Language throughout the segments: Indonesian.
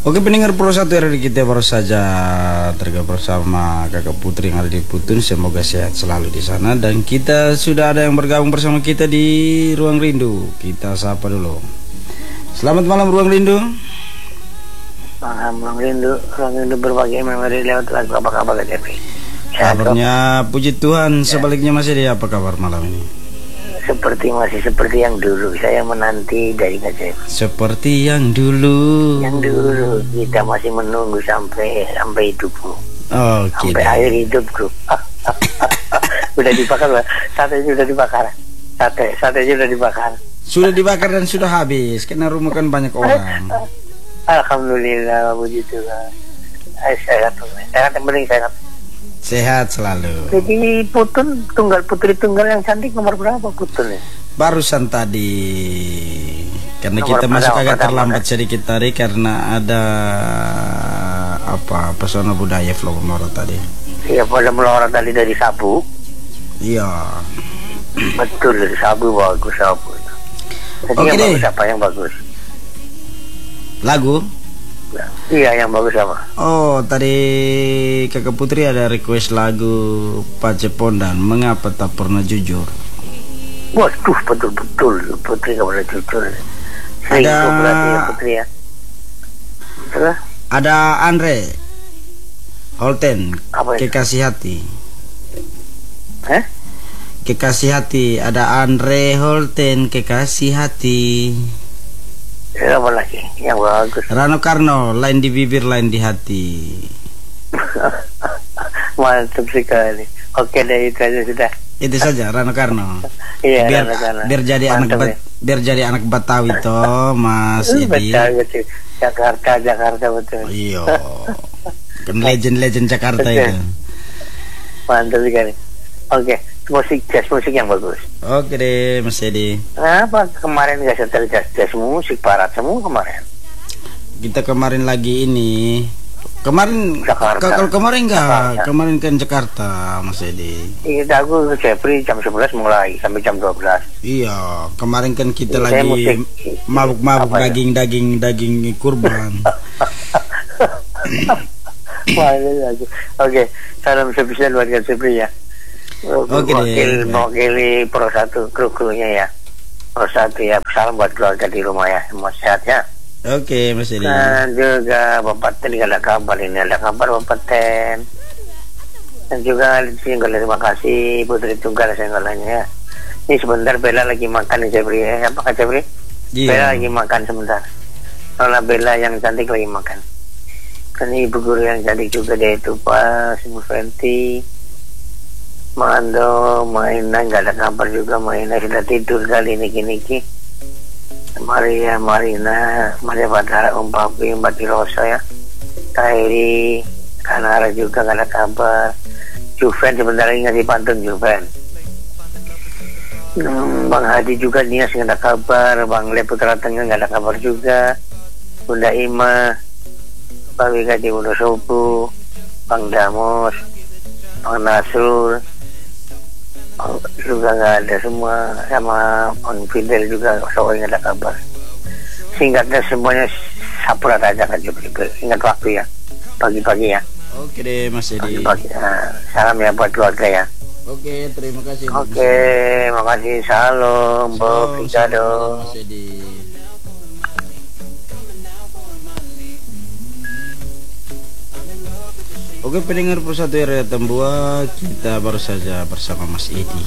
Oke pendengar Pro 1 RRI, kita baru saja tergabung bersama kakak Putri yang ada di Putun. Semoga sehat selalu di sana. Dan kita sudah ada yang bergabung bersama kita di Ruang Rindu. Kita sapa dulu. Selamat malam Ruang Rindu. Malam Ruang Rindu berbagi memori lewat lagu. Apa kabar Jeffrey? Kabarnya puji Tuhan. Sebaliknya masih dia, apa kabar malam ini? Masih seperti yang dulu. Saya menanti dari Kak. Seperti yang dulu. Yang dulu kita masih menunggu sampai hidupku. Oke. Sampai akhir hidupku. Udah dibakar lah. Satenya sudah dibakar. Satenya sudah dibakar. Sudah dibakar dan sudah habis. Karena rumah kan banyak orang. Alhamdulillah, puji Tuhan. Sehat yang penting sehat. Sehat selalu. Jadi putri tunggal yang cantik nomor berapa Putun ya? Barusan tadi. Karena nomor kita masuk agak terlambat sedikit tadi karena ada pesona budaya Floromoro tadi. Iya, pada melorot tadi dari Sabu. Iya. Betul, dari Sabu bagus Sabu. Jadi yang bagus apa yang bagus? Lagu? Iya, yang bagus apa? Oh, tadi kakak Putri ada request lagu Pacepondan, Mengapa Tak Pernah Jujur. Waduh, betul Putri gak pernah jujur. Ada ya, Putri ya. Terus? Ada Andre Holten, Kekasih Hati. Kekasih Hati. Ada Andre Holten, Kekasih Hati. Apa lagi yang bagus? Rano Karno, Lain di Bibir Lain di Hati. Mantap sekali. Oke deh, itu aja sudah. Itu saja Rano Karno. Iya, biar jadi anak Batawi toh Mas Edi. Betul. Jakarta betul. Iya. Kan legend Jakarta itu. Mantap sekali. Oke, musik yang bagus. Oke deh Mas Edi. Apa kemarin gak setel jazz musik barat semua kemarin? Kita kemarin lagi ini. Kemarin Jakarta. Kalau kemarin enggak, kemarin kan Jakarta Mas Edi. Iya, aku ke Jeffrey jam 11 mulai sampai jam 12. Iya, kemarin kan kita lagi mabuk daging kurban. Oke, salam spesial buat Jeffrey ya. Oke mewakili Pro 1 kru-krunya ya. Pro 1 ya, salam buat keluarga di rumah ya, semua sehat ya. Oke Mas Edi. Dan juga Bapak Ten ada kabar, ini ada kabar Bapak Ten. Dan juga terima kasih Putri Tunggal senggolannya ya. Ini sebentar Bella lagi makan nih Jeffrey ya. Apakah Jeffrey? Iya. Bella lagi makan sebentar. Karena Bella yang cantik lagi makan. Dan ibu guru yang cantik juga dia itu Pak Ibu Fenty. Mando, Maina nggak ada kabar juga. Maina sudah tidur kali niki. Maria Marina, Maria Badara, Papi, Mbak Rosa ya. Kairi, Kanara juga nggak ada kabar. Juven sebentar lagi ngasih pantun Juven. Bang Hadi juga Nias nggak ada kabar. Bang Le Putra Tengah nggak ada kabar juga. Bunda Ima, Pak Wika di Wonosobo, Bang Damos, Bang Nasrul juga nggak ada semua, sama Bang Fidel juga soalnya nggak ada kabar. Singkatnya semuanya sapurat aja kan juga. Ingat waktu ya, pagi-pagi ya. Oke deh Mas Edi. Pagi. Salam ya buat keluarga ya. Oke, terima kasih. Oke, makasih. Salam, Mbak Picado. Mas Edi. Oke pendengar Pro 1 RRI Tambua, kita baru saja bersama Mas Edi.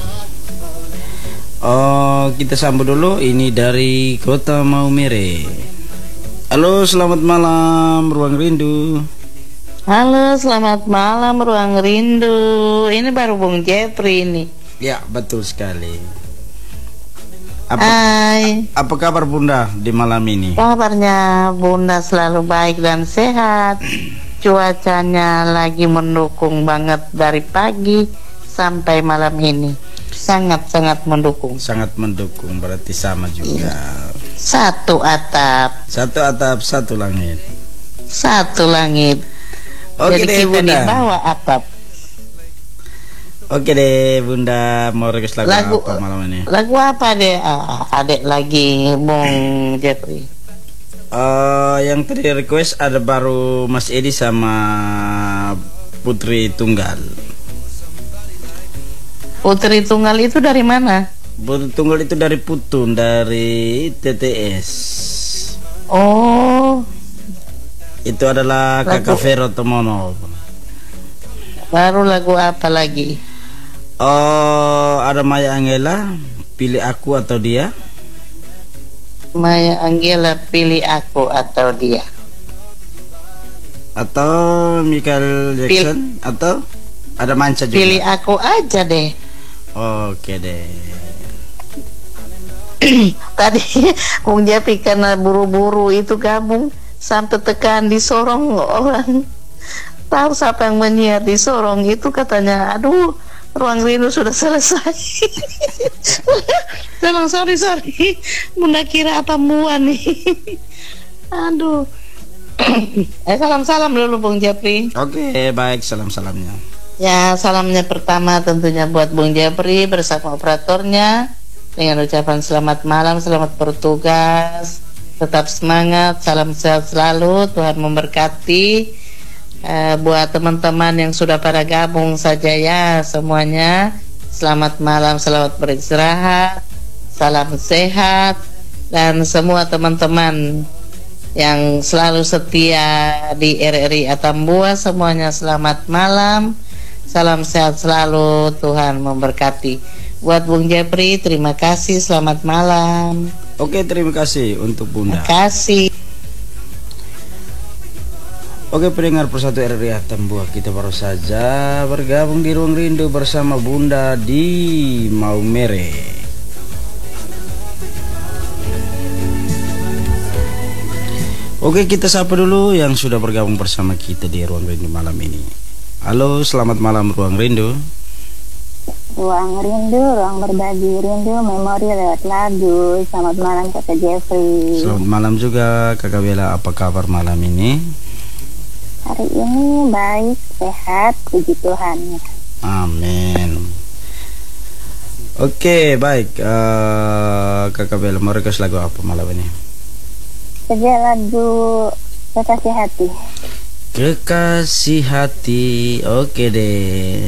Kita sambut dulu ini dari Kota Maumere. Halo, selamat malam Ruang Rindu. Halo, selamat malam Ruang Rindu. Ini baru Bung Jeffrey ini. Ya, betul sekali. Hai. Apa kabar Bunda di malam ini? Kabarnya Bunda selalu baik dan sehat. Cuacanya lagi mendukung banget dari pagi sampai malam ini. Sangat-sangat mendukung. Sangat mendukung, berarti sama juga. Satu atap, satu langit. Satu langit. Oke jadi deh, kita Bunda. di bawah atap. Oke deh Bunda, mau request lagu apa malam ini? Lagu apa deh? Adek lagi Bung Jeffrey. yang tadi request ada baru Mas Edi sama Putri Tunggal. Putri Tunggal itu dari mana? Putri Tunggal itu dari Putun, dari TTS. Oh, Itu adalah Kakak Vero Tomono. baru lagu apa lagi? Oh, ada Maya Angela, Pilih Aku Atau Dia. Maya Anggela, Pilih Aku Atau Dia. Atau Michael Jackson. Atau ada Manca juga. Pilih Aku aja deh. Oke deh. Tadi Bung Japi karena buru-buru itu gabung sampai tekan di Sorong, orang tahu siapa yang menyiar di Sorong itu, katanya aduh Ruang Rindu sudah selesai. Memang sorry Bunda kira Atambuan nih. Aduh. Salam-salam dulu Bung Japri. Oke, baik, salam-salamnya. Ya, salamnya pertama tentunya buat Bung Japri bersama operatornya, dengan ucapan selamat malam, selamat bertugas, tetap semangat, salam sehat selalu, Tuhan memberkati. Buat teman-teman yang sudah pada gabung saja ya semuanya, selamat malam, selamat beristirahat, salam sehat, dan semua teman-teman yang selalu setia di RRI Atambua semuanya selamat malam, salam sehat selalu, Tuhan memberkati. Buat Bung Japri, terima kasih, selamat malam. Oke, terima kasih untuk Bunda. Terima kasih. Oke, pendengar Persatu RRI Atambua, kita baru saja bergabung di Ruang Rindu bersama Bunda di Maumere. Oke, kita sapa dulu yang sudah bergabung bersama kita di Ruang Rindu malam ini. Halo, selamat malam Ruang Rindu. Ruang Rindu, ruang berbagi rindu, memori lewat lagu. Selamat malam Kakak Jeffrey. Selamat malam juga Kakak Bella, apa kabar malam ini? Hari ini baik, sehat, puji Tuhan. Amin. Oke, baik. Kakak Bella, mau request lagu apa malam ini? Saja lagu Kekasih Hati. Kekasih Hati. Oke deh.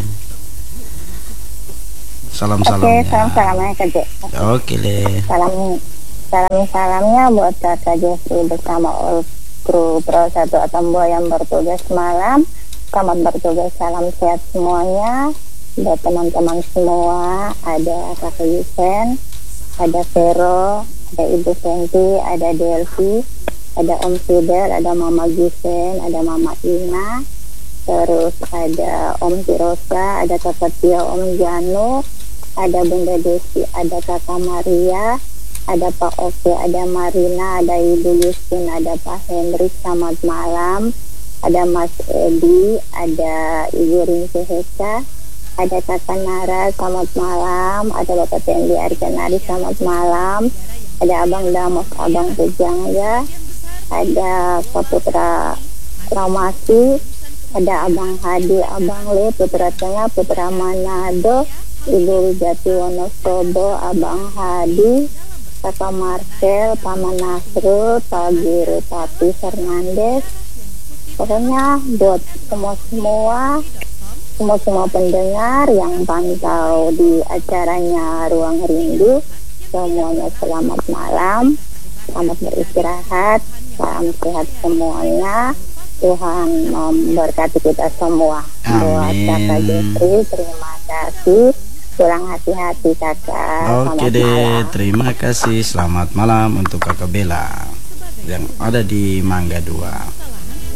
Salam-salamnya. Oke, salam-salamnya Kak Jeffrey. Oke deh. Salamnya buat Kakak Jeffrey bersama all kru Pro 1 Atambua yang bertugas malam. Selamat bertugas, salam sehat semuanya. Buat teman-teman semua, ada Kakak Yusen, ada Vero, ada Ibu Senti, ada Delvi, ada Om Fidel, ada Mama Gisen, ada Mama Ina, terus ada Om Tirosa, ada Kakak Tio, Om Janu, ada Bunda Desi, ada Kakak Maria, ada Pak Oke, ada Marina, ada Ibu Justin, ada Pak Hendrik, selamat malam, ada Mas Edi, ada Ibu Rinci Heka, ada Kakak Nara, selamat malam, ada Bapak Tendi Arkanari, selamat malam, ada Abang Damos, Abang Pujangga, ada Pak Putra Ramasi, ada Abang Hadi, Abang Le, Putra Tengah, Putra Manado, Ibu Jati Wonosobo, Abang Hadi, Kakak Marcel, Paman Nasrul, Pak Guru, Papi Fernandes. Pokoknya buat semua pendengar yang pantau di acaranya Ruang Rindu, semuanya selamat malam, selamat beristirahat, salam sehat semuanya. Tuhan memberkati kita semua. Amin. Buat Kakak Jeffrey, terima kasih. Kurang hati-hati Kakak. Oke Selamat deh, malam. terima kasih. Selamat malam untuk Kakak Bella yang ada di Mangga 2.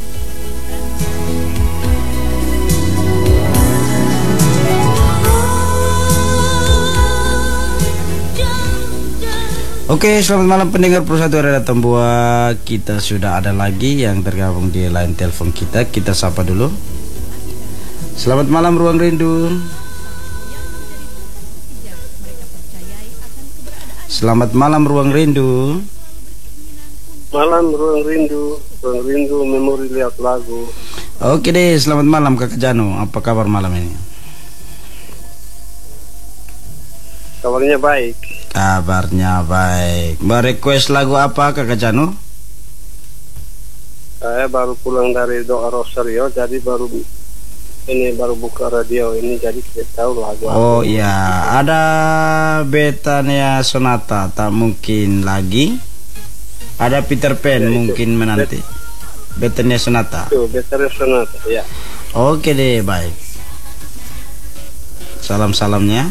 Oke, selamat malam pendengar Persatu RRI Atambua. Kita sudah ada lagi yang tergabung di line telepon kita. Kita sapa dulu. Selamat malam Ruang Rindu. Selamat malam Ruang Rindu. Malam Ruang Rindu memori lihat lagu. Oke deh, selamat malam Kakak Jano. Apa kabar malam ini? Kabarnya baik. Kabarnya baik. Mau request lagu apa Kakak Jano? Saya baru pulang dari doa Rosario, jadi baru buka radio ini, jadi tidak tahu lagu apa. Oh iya, ada Betania Sonata, tak mungkin lagi. Ada Peter Pan, Ya, itu. mungkin menanti. Betania Sonata. Itu Betania Sonata, ya. Oke deh, baik. Salam-salamnya.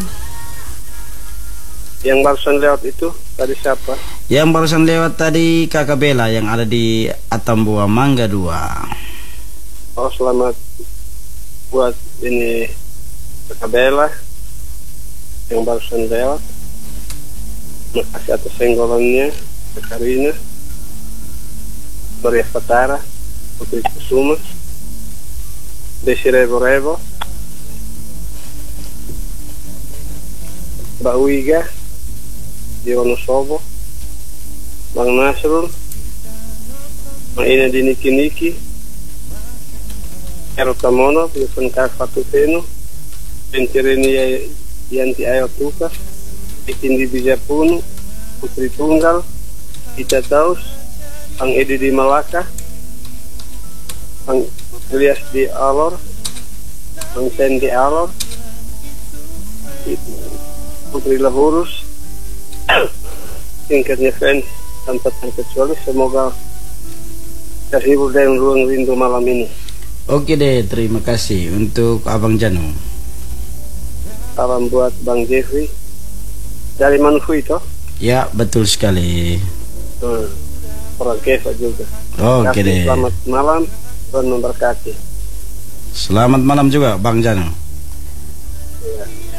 Yang barusan lewat itu tadi siapa? Yang barusan lewat tadi Kakak Bella yang ada di Atambua Mangga 2. Oh, selamat buat ini Kakak Bella yang barusan lewat. Makasih atas senggolannya, Kak Karina, Maria Fatara, Putri Kusuma, Desi Revo, Mbak Wiga, Wonosobo, Bang Nasrul, Bang Ina di Niki, Ero Tamono, Pilsen Kak Fatupeno, Pentireni Yanti Ayotuka, Itindi Bijapunu, Putri Tunggal, Ita Taus, Bang Edi di Malaka, Bang Ilyas di Alor, Bang Sen di Alor, Putri Lahurus, singkatnya fans tanpa terkecuali, semoga terhibur dengan ruang rindu malam ini. Oke deh, terima kasih untuk Abang Janu. Salam buat Bang Jeffrey dari Manufu itu. Ya, betul sekali. Orang Keva juga. Oke deh. Selamat malam, Tuhan memberkati. Selamat malam juga Bang Janu. Ya.